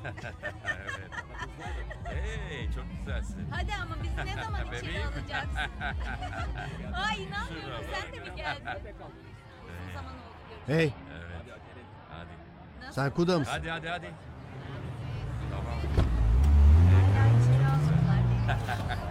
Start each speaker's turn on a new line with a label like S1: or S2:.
S1: Evet. Hey, çok güzelsin.
S2: Hadi ama bizi ne zaman içeri
S1: Bebeğim.
S2: alacaksın? Ay inanmıyorum.
S1: Şuna
S2: Sen de mi geldin?
S1: Evet.
S2: Uzun zaman oldu görüşmeyeli.
S3: Hey,
S1: Evet. Hadi.
S2: Nasıl?
S3: sen Kuda mısın?
S1: Hadi. Tamam.
S2: Hala içeri almadılar değil mi?